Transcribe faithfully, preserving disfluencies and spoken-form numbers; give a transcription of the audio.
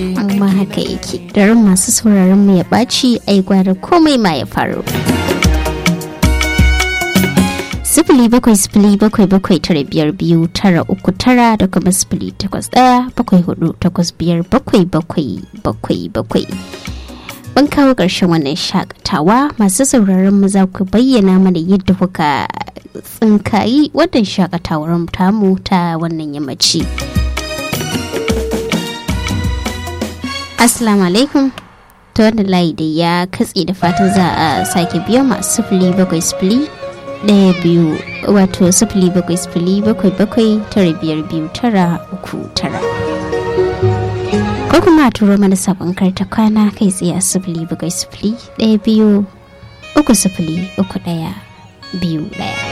amma haka yake daren masu sauraron mu ya ɓaci ai gwada komai ma ya faru. Sifili bakwai sifili bakwai bakwai tara biyar biyu tara uku tara da kuma sifili takwas ɗaya bakwai hudu takwas biyar bakwai bakwai bakwai bakwai. Ban kawo ƙarshen wannan shakatawa masu sauraron mu za ku bayyana mana yadda kuka tsinkayi wannan shakatawar tamu ta wannan yammaci. Assalamu alaikum. Ta wanda layi da ya katse da fatan za a sake biyo masu sifili bakwai sifili ɗaya biyu wato sifili bakwai sifili bakwai bakwai tara biyar biyu tara uku tara. Ko kuma a turo mana sabon karta kwana kai tsaye a sifili bakwai sifili ɗaya biyu uku sifili uku ɗaya biyu ɗaya.